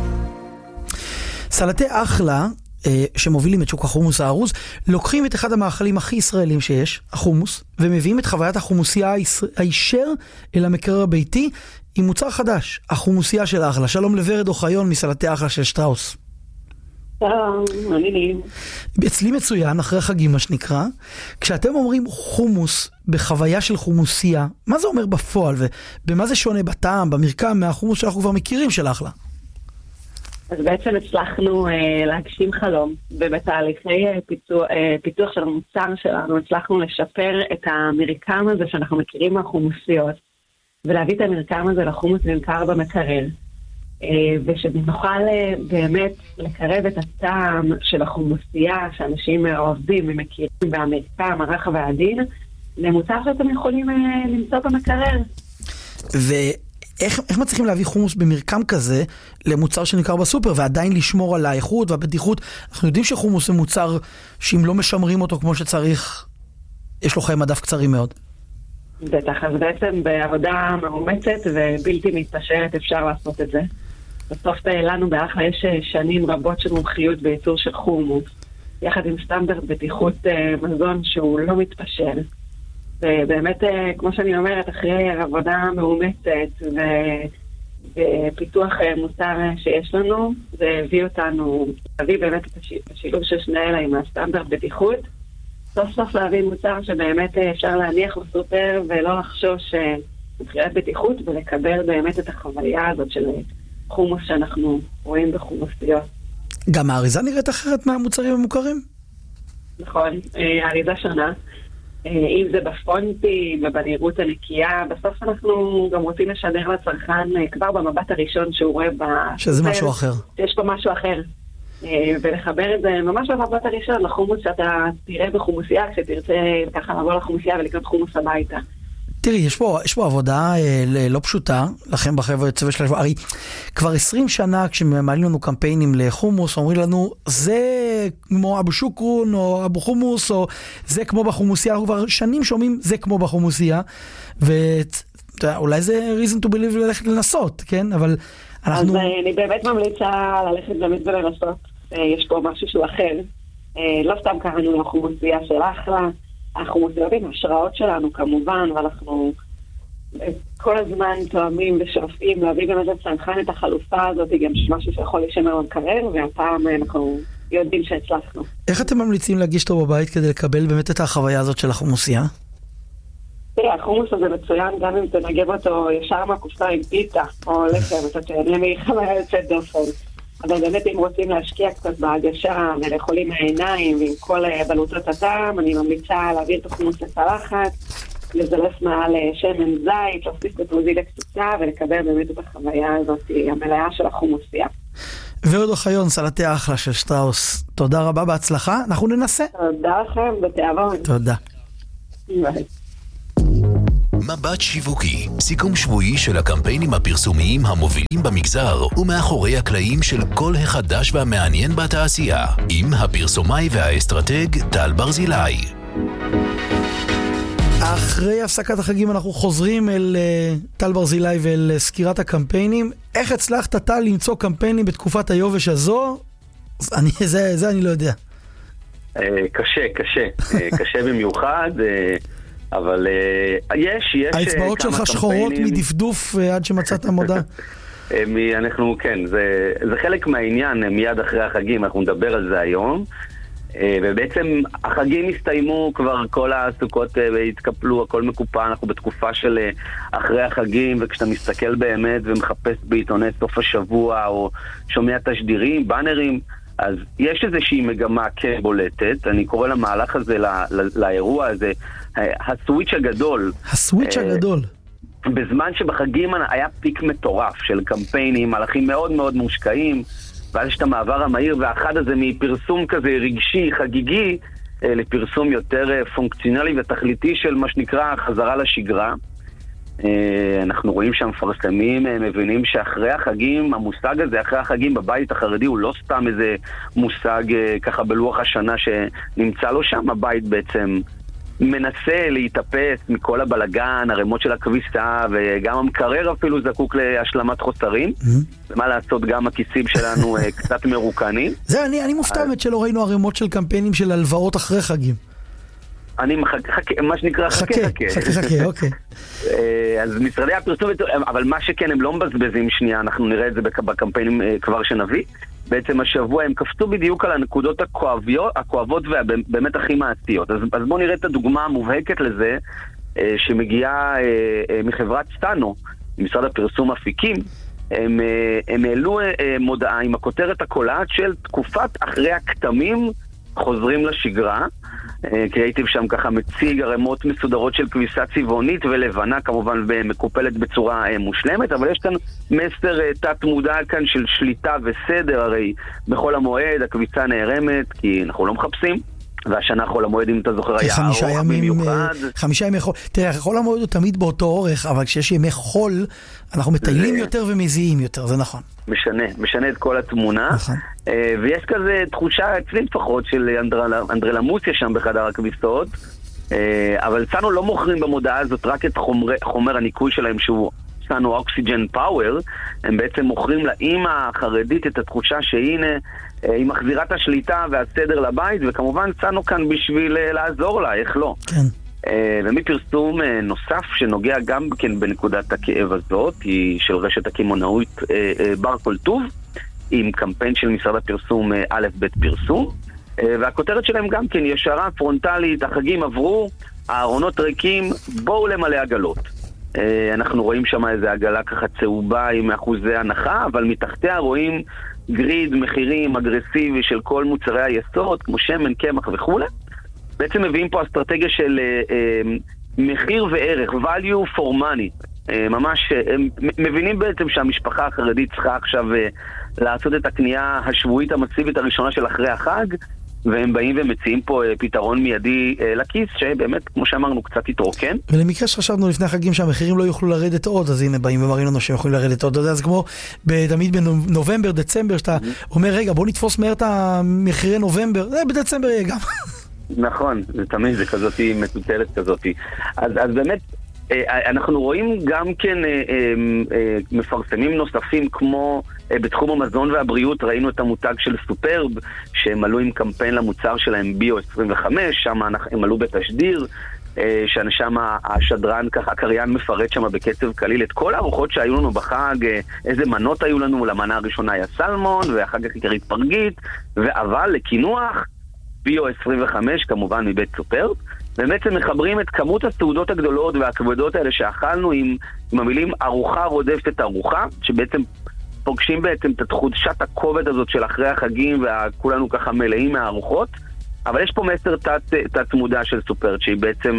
סלטי אחלה, שמובילים את שוק החומוס הארוז, לוקחים את אחד המאכלים הכי ישראלים שיש, החומוס, ומביאים את חוויית החומוסייה הישר אל המקרר הביתי, עם מוצר חדש, החומוסייה של אחלה. שלום לוורד אוחיון מסלטי אחלה של שטראוס. שלום, מעניינים. אצלי מצוין, אחרי חגים מה שנקרא, כשאתם אומרים חומוס בחוויה של חומוסייה, מה זה אומר בפועל, ובמה זה שונה בטעם, במרקם, מהחומוס שאנחנו כבר מכירים של אחלה? אז בעצם הצלחנו אה, להגשים חלום, ובתהליכי אה, פיתוח, אה, פיתוח של המוצר שלנו, הצלחנו לשפר את המרקם הזה שאנחנו מכירים מהחומוסיות, ולהביא את המרקם הזה לחומוס נמכר במקרר, אה, ושנוכל אה, באמת לקרב את הטעם של החומוסייה, שאנשים אוהבים ומכירים, והמרקם, הרחב והעדין, למוצר שאתם יכולים אה, למצוא במקרר. ו... איך, איך מצליחים להביא חומוס במרקם כזה למוצר שנמכר בסופר ועדיין לשמור על האיכות והבטיחות? אנחנו יודעים שחומוס זה מוצר שאם לא משמרים אותו כמו שצריך, יש לו חיי מדף קצרים מאוד. בטח, אז בעצם בעבודה מאומצת ובלתי מתפשרת אפשר לעשות את זה. בסוף לנו באחלה יש שנים רבות של מומחיות בייצור של חומוס, יחד עם סטנדרט בטיחות מזון שהוא לא מתפשר. ובאמת, כמו שאני אומרת, אחרי עבודה מאומצת ופיתוח מוצר שיש לנו, זה הביא אותנו, הביא באמת את השילוב של שני אלה עם הסטנדרט בטיחות, סוף סוף להביא מוצר שבאמת אפשר להניח בסופר ולא לחשוש מבחינת בטיחות, ולקבל באמת את החוויה הזאת של חומוס שאנחנו רואים בחומוסיות. גם האריזה נראית אחרת מהמוצרים המוכרים? נכון, האריזה שונה. אם זה בפונטים ובנראות הנקייה, בסוף אנחנו גם רוצים לשדר לצרכן כבר במבט הראשון שהוא רואה ב... שזה משהו אחר. שיש פה משהו אחר. ולחבר את זה ממש במבט הראשון לחומוס שאתה תראה בחומוסייה, כשתרצה ככה לבוא לחומוסייה ולקנות חומוס הביתה. תראי, יש פה, יש פה עבודה אה, לא פשוטה, לכם בחבר'ה צוות של השבוע. הרי כבר עשרים שנה כשמעלים לנו קמפיינים לחומוס, אומרים לנו, זה כמו אבו שוקרון או אבו חומוס, או זה כמו בחומוסייה. אנחנו כבר שנים שומעים זה כמו בחומוסייה, ואולי זה reason to believe ללכת לנסות, כן? אבל אנחנו... אז אני באמת ממליצה ללכת באמת ולנסות. יש פה משהו שהוא אחר. לא סתם קראנו לחומוסייה של אחלה, אנחנו מוזיאבים השראות שלנו כמובן, ואנחנו כל הזמן תואמים ושואפים להביא גם איזה צרכן את החלופה הזאת, גם משהו שיכול להישמר במקרר, והפעם אנחנו יודעים שהצלחנו. איך אתם ממליצים להגיש אותו בבית כדי לקבל באמת את החוויה הזאת של החומוסייה? תראה, החומוס הזה מצוין גם אם תנגב אותו ישר מהקופסה עם פיתה או לחם, אתה תהנה מחוויה יוצאת דופן. אבל באמת אם רוצים להשקיע קצת בהגשה ולאכול עם העיניים ועם כל בלוטות הטעם, אני ממליצה להעביר את החומוס לצלחת, לזלף מעל שמן זית, להוסיף בטרוזיליה קצוצה ולקבל באמת את החוויה הזאת המלאה של החומוסייה. ורד אוחיון, סלטי אחלה של שטראוס, תודה רבה, בהצלחה, אנחנו ננסה. תודה לכם, בתיאבון. תודה. ביי. מבט שיווקי, סיכום שבועי של הקמפיינים הפרסומיים המובילים במגזר ומאחורי הקלעים של כל החדש והמעניין בתעשייה, עם הפרסומאי והאסטרטג טל ברזילי. אחרי הפסקת החגים אנחנו חוזרים אל uh, טל ברזילי ואל uh, סקירת הקמפיינים. איך הצלחת טל למצוא קמפיינים בתקופת היובש הזו? אני, זה, זה אני לא יודע. Uh, קשה, קשה. uh, קשה במיוחד, uh, אבל uh, יש, יש... האצבעות שלך קמפיינים... שחורות מדפדוף uh, עד שמצאת מודע. אנחנו, כן, זה, זה חלק מהעניין, מיד אחרי החגים, אנחנו נדבר על זה היום. ובעצם החגים הסתיימו, כבר כל הסוכות התקפלו, הכל מקופה, אנחנו בתקופה של אחרי החגים, וכשאתה מסתכל באמת ומחפש בעיתוני סוף השבוע, או שומע תשדירים, באנרים, אז יש איזושהי מגמה כן בולטת, אני קורא למהלך הזה, לא, לא, לאירוע הזה, הסוויץ' הגדול. הסוויץ' הגדול. בזמן שבחגים היה פיק מטורף של קמפיינים, מהלכים מאוד מאוד מושקעים, ואז יש את המעבר המהיר והאחד הזה מפרסום כזה רגשי, חגיגי, לפרסום יותר פונקציונלי ותכליתי של מה שנקרא חזרה לשגרה. אנחנו רואים שהמפרסמים מבינים שאחרי החגים, המושג הזה אחרי החגים בבית החרדי הוא לא סתם איזה מושג ככה בלוח השנה שנמצא לו שם, הבית בעצם מנסה להתאפס מכל הבלגן, הרמות של הכביסה, וגם המקרר אפילו זקוק להשלמת חוסרים. ומה לעשות, גם הכיסים שלנו קצת מרוקנים. זה, אני, אני מופתע באמת שלא ראינו הרמות של קמפיינים של הלוואות אחרי חגים. אני מחכה, מה שנקרא חכה חכה. חכה חכה, אוקיי. אז משרדי הפרסום, אבל מה שכן, הם לא מבזבזים שנייה, אנחנו נראה את זה בקמפיינים כבר שנביא. בעצם השבוע הם קפצו בדיוק על הנקודות הכואביות, הכואבות והבאמת הכי מעשיות. אז, אז בואו נראה את הדוגמה המובהקת לזה, אה, שמגיעה אה, אה, מחברת סטאנו, משרד הפרסום אפיקים. הם, אה, הם העלו אה, מודעה עם הכותרת הקולעת של תקופת אחרי הכתמים חוזרים לשגרה. אה, קריאיטיב שם ככה מציג הרמות מסודרות של כביסה צבעונית ולבנה, כמובן מקופלת בצורה אה, מושלמת, אבל יש כאן מסר אה, תת מודע כאן של שליטה וסדר, הרי בכל המועד הכביסה נערמת, כי אנחנו לא מחפשים, והשנה חול המועד, אם אתה זוכר, היה ארוך במיוחד. חמישה ימי חול. תראה, חול המועד הוא תמיד באותו אורך, אבל כשיש ימי חול, אנחנו מטיילים יותר ומזיעים יותר, זה נכון. משנה, משנה את כל התמונה. נכון. ויש כזה תחושה אצלי לפחות של אנדרלמוסיה שם בחדר הכביסות, אבל סנו לא מוכרים במודעה הזאת רק את חומר, חומר הניקוי שלהם שהוא סנו אוקסיג'ן פאוור, הם בעצם מוכרים לאמא החרדית את התחושה שהנה היא מחזירה את השליטה והסדר לבית, וכמובן סנו כאן בשביל לעזור לה, איך לא. כן. ומפרסום נוסף שנוגע גם כן בנקודת הכאב הזאת, היא של רשת הקמעונאות בר כל טוב, עם קמפיין של משרד הפרסום א' ב' פרסום, והכותרת שלהם גם כן ישרה, פרונטלית, החגים עברו, הארונות ריקים, בואו למלא עגלות. אנחנו רואים שם איזה עגלה ככה צהובה עם אחוזי הנחה, אבל מתחתיה רואים גריד מחירים אגרסיבי של כל מוצרי היסוד, כמו שמן, קמח וכו'. בעצם מביאים פה אסטרטגיה של מחיר וערך, value for money. ממש, הם מבינים בעצם שהמשפחה החרדית צריכה עכשיו לעשות את הקנייה השבועית המסיבית הראשונה של אחרי החג, והם באים ומציעים פה פתרון מיידי לכיס, שבאמת, כמו שאמרנו, קצת יתרוקן. ולמקרה שחשבנו לפני החגים שהמחירים לא יוכלו לרדת עוד, אז הנה באים ומראים לנו שהם יכולים לרדת עוד. אז כמו תמיד בנובמבר, דצמבר, שאתה אומר, רגע, בוא נתפוס מהר את המחירי נובמבר, זה בדצמבר יהיה גם. נכון, זה תמיד, זה כזאת מטוטלת כזאת. אז, אז באמת, אנחנו רואים גם כן מפרסמים נוספים כמו בתחום המזון והבריאות, ראינו את המותג של סופרב שהם עלו עם קמפיין למוצר שלהם ביו עשרים וחמש, שם הם עלו בתשדיר, שם השדרן ככה, הקריין מפרט שם בקצב קליל את כל הארוחות שהיו לנו בחג, איזה מנות היו לנו, למנה הראשונה היה סלמון ואחר כך עיקרית פרגית, אבל לקינוח ביו עשרים וחמש כמובן מבית סופרב, ובעצם מחברים את כמות הסעודות הגדולות והכבדות האלה שאכלנו עם, עם המילים ארוחה רודפת ארוחה, שבעצם פוגשים בעצם את תחושת הכובד הזאת של אחרי החגים וכולנו ככה מלאים מהארוחות, אבל יש פה מסר תת, תת מודע של סופרט שהיא בעצם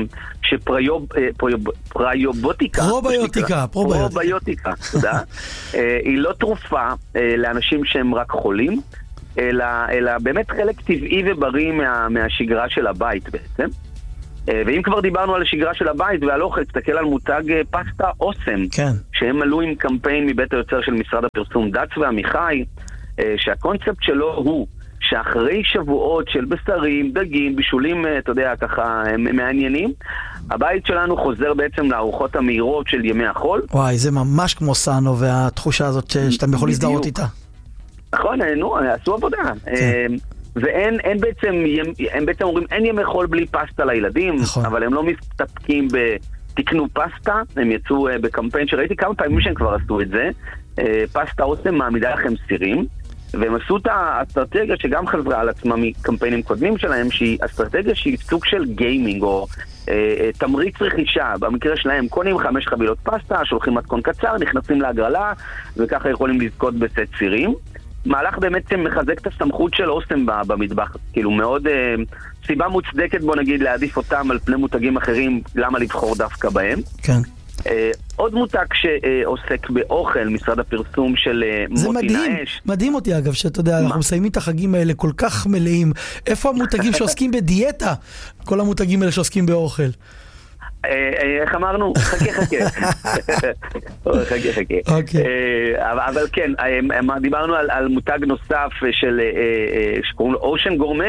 שפריובוטיקה פרוביוטיקה פרוביוטיקה, תודה. היא לא תרופה לאנשים שהם רק חולים, אלא, אלא באמת חלק טבעי ובריא מה, מהשגרה של הבית בעצם. ואם כבר דיברנו על השגרה של הבית ועל אוכל, תסתכל על מותג פסטה אוסם, כן. שהם עלו עם קמפיין מבית היוצר של משרד הפרסום דץ ועמיחי, שהקונספט שלו הוא שאחרי שבועות של בשרים, דגים, בישולים, אתה יודע, ככה מעניינים, הבית שלנו חוזר בעצם לארוחות המהירות של ימי החול. וואי, זה ממש כמו סאנו, והתחושה הזאת שאתה יכול להזדהות איתה. נכון, נו, עשו עבודה. ואין אין בעצם, הם בעצם אומרים, אין ימי חול בלי פסטה לילדים, נכון. אבל הם לא מסתפקים בתקנו פסטה, הם יצאו בקמפיין שראיתי כמה פעמים שהם כבר עשו את זה, פסטה אוסם מעמידה לכם סירים, והם עשו את האסטרטגיה שגם חזרה על עצמה מקמפיינים קודמים שלהם, שהיא אסטרטגיה שהיא סוג של גיימינג או אה, תמריץ רכישה. במקרה שלהם קונים חמש חבילות פסטה, שולחים מתכון קצר, נכנסים להגרלה וככה יכולים לזכות בסט סירים. מהלך באמת מחזק את הסמכות של אוסם במטבח, כאילו מאוד אה, סיבה מוצדקת בוא נגיד להעדיף אותם על פני מותגים אחרים, למה לבחור דווקא בהם. כן. Uh, עוד מותג שעוסק באוכל, משרד הפרסום של uh, מוטי מדהים, נאש. מדהים אותי אגב, שאתה יודע, אנחנו מסיימים את החגים האלה כל כך מלאים. איפה המותגים שעוסקים בדיאטה? כל המותגים האלה שעוסקים באוכל. איך אמרנו? חכה חכה. חכה חכה. אבל כן, דיברנו על מותג נוסף שקוראים לו אושן גורמה,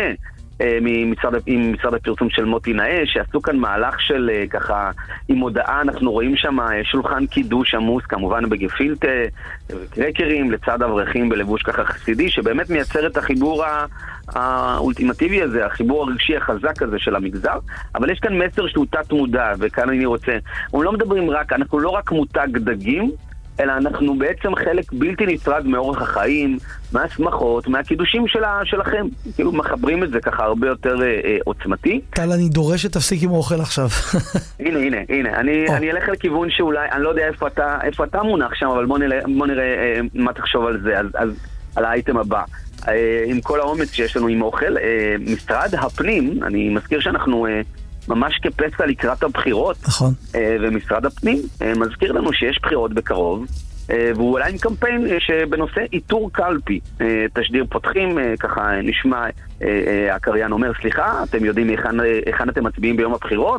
עם משרד הפרסום של מוטי נאש, שעשו כאן מהלך של ככה, עם הודעה, אנחנו רואים שם שולחן קידוש עמוס, כמובן בגפילטה וקרקרים, לצד אברכים בלבוש ככה חסידי, שבאמת מייצר את החיבור האולטימטיבי הזה, החיבור הרגשי החזק הזה של המגזר, אבל יש כאן מסר שהוא תת מודע, וכאן אני רוצה, אנחנו לא מדברים רק, אנחנו לא רק מותג דגים, אלא אנחנו בעצם חלק בלתי נפרד מאורח החיים, מהסמכות, מהקידושים שלה, שלכם. כאילו מחברים את זה ככה הרבה יותר אה, עוצמתי. טל, אני דורש שתפסיק עם האוכל עכשיו. הנה, הנה, הנה. אני, אני אלך לכיוון שאולי, אני לא יודע איפה אתה, איפה אתה מונח שם, אבל בוא נראה, בוא נראה אה, מה תחשוב על זה, אז, אז על האייטם הבא. אה, עם כל האומץ שיש לנו עם אוכל, אה, משרד הפנים, אני מזכיר שאנחנו... אה, ממש כפסע לקראת הבחירות, נכון. ומשרד הפנים מזכיר לנו שיש בחירות בקרוב, והוא אולי עם קמפיין שבנושא איתור קלפי. תשדיר פותחים, ככה נשמע, הקריין אומר, סליחה, אתם יודעים היכן אתם מצביעים ביום הבחירות,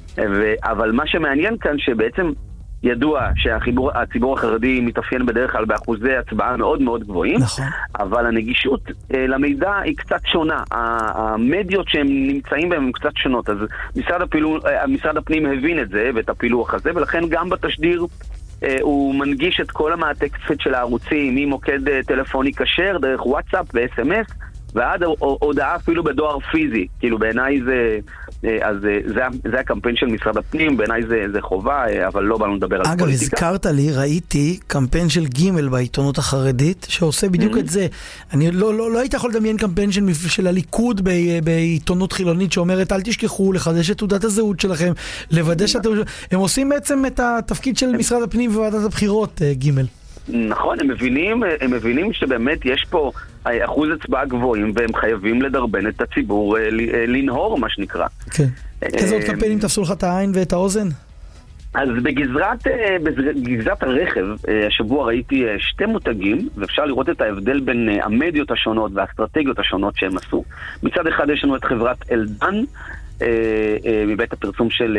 אבל מה שמעניין כאן שבעצם ידוע שהציבור החרדי מתאפיין בדרך כלל באחוזי הצבעה מאוד מאוד גבוהים, נכון. אבל הנגישות למידע היא קצת שונה. המדיות שהם נמצאים בהם הן קצת שונות, אז משרד, הפילו, משרד הפנים הבין את זה ואת הפילוח הזה, ולכן גם בתשדיר הוא מנגיש את כל המעטפת של הערוצים, ממוקד טלפוני כשר, דרך וואטסאפ ו-אס אם אס, ועד הודעה אפילו בדואר פיזי. כאילו בעיניי זה... אז זה, זה הקמפיין של משרד הפנים, בעיניי זה, זה חובה, אבל לא באנו לדבר על אגב, פוליטיקה. אגב, הזכרת לי, ראיתי קמפיין של גימל בעיתונות החרדית, שעושה בדיוק mm-hmm. את זה. אני לא, לא, לא הייתי יכול לדמיין קמפיין של, של הליכוד ב, בעיתונות חילונית, שאומרת, אל תשכחו לחדש את תעודת הזהות שלכם, לוודא שאתם... הם עושים בעצם את התפקיד של משרד הפנים וועדת הבחירות, גימל. נכון, הם מבינים, הם מבינים שבאמת יש פה אחוז הצבעה גבוהים, והם חייבים לדרבן את הציבור לנהור, מה שנקרא. כן. איזה עוד קמפיינים תפסו לך את העין ואת האוזן? אז בגזרת, בגזרת הרכב, השבוע ראיתי שתי מותגים, ואפשר לראות את ההבדל בין המדיות השונות והאסטרטגיות השונות שהם עשו. מצד אחד יש לנו את חברת אלדן, מבית הפרסום של...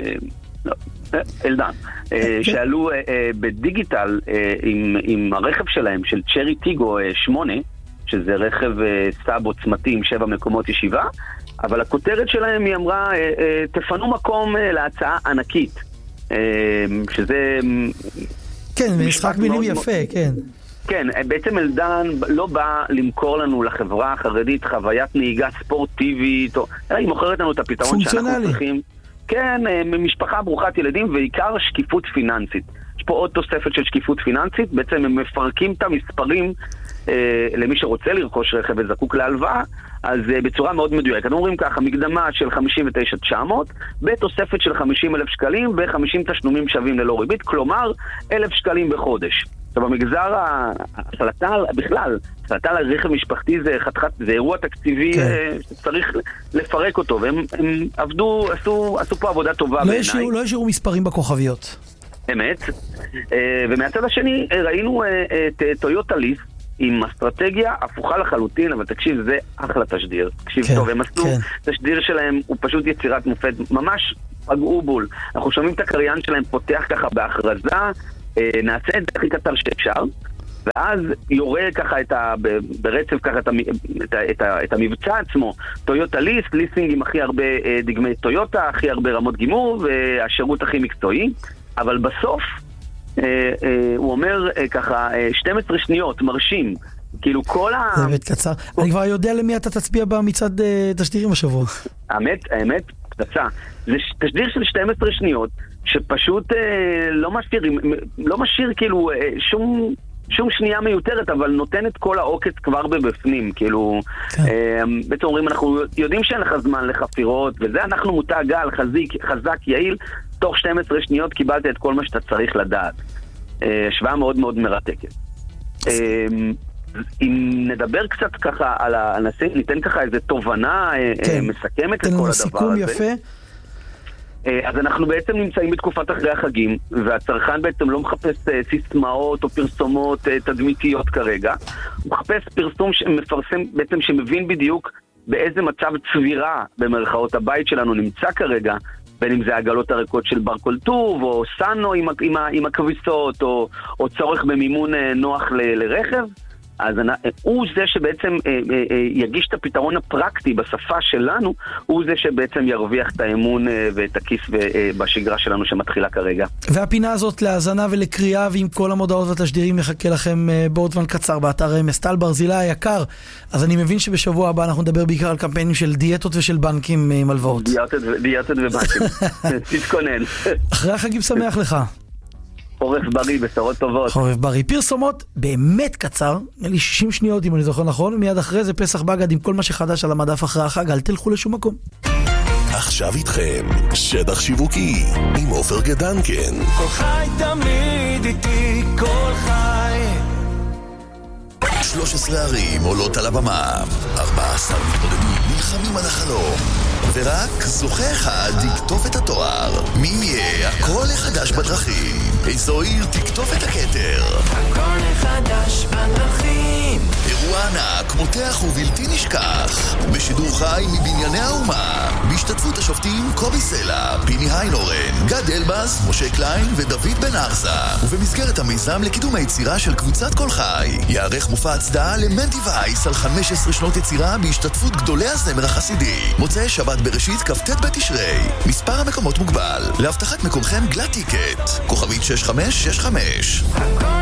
אלדן, שעלו בדיגיטל עם הרכב שלהם של צ'רי טיגו שמונה, שזה רכב סאב עוצמתי עם שבע מקומות ישיבה, אבל הכותרת שלהם היא אמרה, תפנו מקום להצעה ענקית, שזה... כן, משחק מילים יפה, כן. כן, בעצם אלדן לא בא למכור לנו לחברה החרדית חוויית נהיגה ספורטיבית, היא מוכרת לנו את הפתרון שאנחנו צריכים. כן, משפחה ברוכת ילדים ועיקר שקיפות פיננסית. יש פה עוד תוספת של שקיפות פיננסית, בעצם הם מפרקים את המספרים אה, למי שרוצה לרכוש רכב וזקוק להלוואה, אז אה, בצורה מאוד מדויקת. אנחנו אומרים ככה, מקדמה של חמישים ותשע אלף תשע מאות, בתוספת של חמישים אלף שקלים ו-חמישים תשלומים שווים ללא ריבית, כלומר אלף שקלים בחודש. עכשיו, במגזר ההחלטה, בכלל, החלטה על רכב משפחתי זה חתיכת, זה אירוע תקציבי שצריך לפרק אותו, והם עבדו, עשו, עשו פה עבודה טובה בעיניי. לא השאירו מספרים בכוכביות. אמת. ומהצד השני, ראינו את טויוטה ליס עם אסטרטגיה הפוכה לחלוטין, אבל תקשיב, זה אחלה תשדיר. תקשיב טוב, הם עשו, תשדיר שלהם הוא פשוט יצירת מופת, ממש פגעו בול. אנחנו שומעים את הקריין שלהם פותח ככה בהכרזה, נעשה את זה הכי קצר שאפשר, ואז יורה ככה את ה, ברצף ככה את, ה, את, ה, את, ה, את המבצע עצמו, טויוטה ליסט, ליסינג עם הכי הרבה דגמי טויוטה, הכי הרבה רמות גימור, והשירות הכי מקצועי, אבל בסוף הוא אומר ככה שתים עשרה שניות, מרשים, כאילו כל ה... זה באמת קצר. אני כבר יודע למי אתה תצביע במצעד תשדירים השבוע. האמת, האמת, קצה. זה תשדיר של שתים עשרה שניות, שפשוט אה, לא משאיר, לא משאיר כאילו אה, שום, שום שנייה מיותרת, אבל נותן את כל העוקץ כבר בבפנים, כאילו, כן. אה, בעצם אומרים, אנחנו יודעים שאין לך זמן לחפירות, וזה אנחנו מותג גל, חזיק, חזק, יעיל, תוך שתים עשרה שניות קיבלת את כל מה שאתה צריך לדעת. אה, השוואה מאוד מאוד מרתקת. אה, אם נדבר קצת ככה על הנושא, ניתן ככה איזו תובנה כן. מסכמת לכל הדבר הזה. תן לנו סיכום יפה. אז אנחנו בעצם נמצאים בתקופת אחרי החגים, והצרכן בעצם לא מחפש סיסמאות או פרסומות תדמיתיות כרגע. הוא מחפש פרסום שמפרסם, בעצם שמבין בדיוק באיזה מצב צבירה במרכאות הבית שלנו נמצא כרגע, בין אם זה העגלות הריקות של בר כל טוב, או סאנו עם, עם, עם הכביסות, או, או צורך במימון נוח ל, לרכב. אז הוא זה שבעצם יגיש את הפתרון הפרקטי בשפה שלנו, הוא זה שבעצם ירוויח את האמון ואת הכיס בשגרה שלנו שמתחילה כרגע. והפינה הזאת להאזנה ולקריאה ועם כל המודעות והתשדירים מחכה לכם בעוד זמן קצר באתר אמס. טל ברזילי היקר, אז אני מבין שבשבוע הבא אנחנו נדבר בעיקר על קמפיינים של דיאטות ושל בנקים עם הלוואות. דיאטות ובנקים, תתכונן. אחרי החגים שמח לך. חורף בריא, בשורות טובות. חורף בריא. פרסומות באמת קצר, נראה שישים שניות אם אני זוכר נכון, מיד אחרי זה פסח בגד עם כל מה שחדש על המדף אחרי החג, אל תלכו לשום מקום. עכשיו איתכם, שטח שיווקי עם עופר גדנקן. כל חי תמיד איתי, כל חי. שלוש עשרה ערים עולות על הבמה, ארבע עשרה מתמודדים נלחמים על החלום, ורק זוכה אחד יקטוף את התואר. מי יהיה הקול החדש בדרכים? איזו עיר תקטוף את הכתר? הקול החדש בדרכים. אירוע ענק, מותח ובלתי נשכח, בשידור חי מבנייני האומה, בהשתתפות השופטים קובי סלע, פיני היינורן, גד אלבאס, משה קליין ודוד בן ארזה, ובמסגרת המיזם לקידום היצירה של קבוצת כל חי יערך מופע הצדעה למנדי וייס על חמש עשרה שנות יצירה בהשתתפות גדולי הזמר החסידי. מוצאי שבת בראשית כ"ט בתשרי. מספר המקומות מוגבל. להבטחת מקומכם גלאט טיקט. כוכבית שש חמש שש חמש.